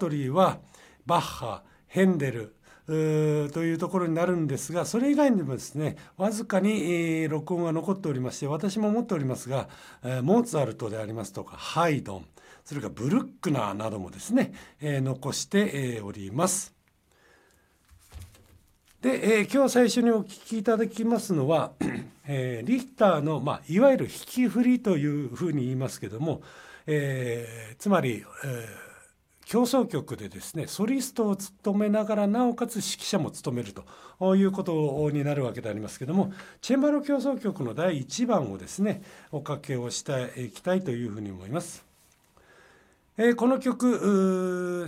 トリーはバッハ、ヘンデルというところになるんですが、それ以外にもですね、わずかに録音が残っておりまして、私も持っておりますが、モーツァルトでありますとかハイドン、それからブルックナーなどもですね、残しております。で、今日最初にお聞きいただきますのは、リヒターの、いわゆる弾き振りというふうに言いますけども、つまり、協奏曲でですね、ソリストを務めながらなおかつ指揮者も務めるということになるわけでありますけども、チェンバロ協奏曲の第1番をですね、おかけをしていきたいというふうに思います。この曲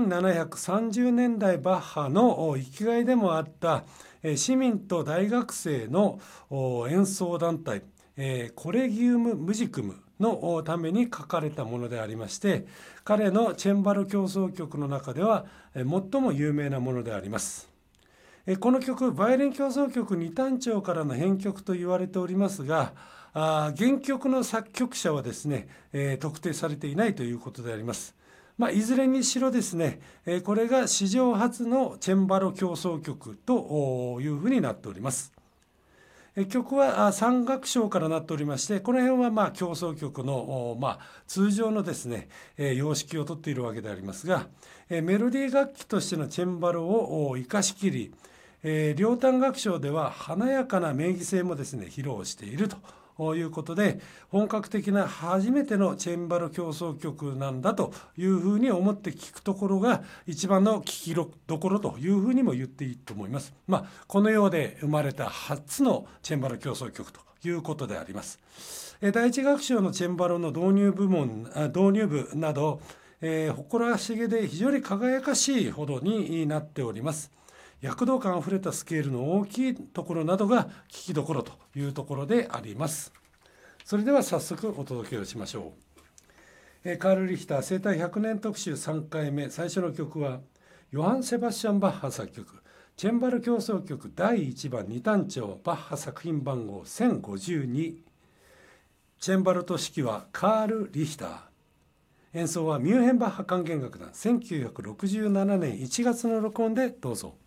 1730年代バッハの生きがいでもあった市民と大学生の演奏団体コレギウム・ムジクムのために書かれたものでありまして、彼のチェンバロ協奏曲の中では最も有名なものであります。この曲バイオリン協奏曲2単調からの編曲と言われておりますが、原曲の作曲者はですね、特定されていないということであります。いずれにしろですね、これが史上初のチェンバロ協奏曲というふうになっております。曲は3楽章からなっておりまして、この辺は協奏曲の通常のですね様式をとっているわけでありますが、メロディー楽器としてのチェンバロを生かしきり、両端楽章では華やかな名義性もですね披露しているということで、本格的な初めてのチェンバロ協奏曲なんだというふうに思って聞くところが一番の聞きどころというふうにも言っていいと思います。この世で生まれた初のチェンバロ協奏曲ということであります。第一楽章のチェンバロの導入部など、誇らしげで非常に輝かしいほどになっております。躍動感あふれたスケールの大きいところなどが聞きどころというところであります。それでは早速お届けをしましょう。カール・リヒター生誕100年特集3回目、最初の曲はヨハン・セバスチャン・バッハ作曲チェンバロ協奏曲第1番2単調バッハ作品番号1052、チェンバロと指揮はカール・リヒター、演奏はミュンヘンバッハ管弦楽団1967年1月の録音でどうぞ。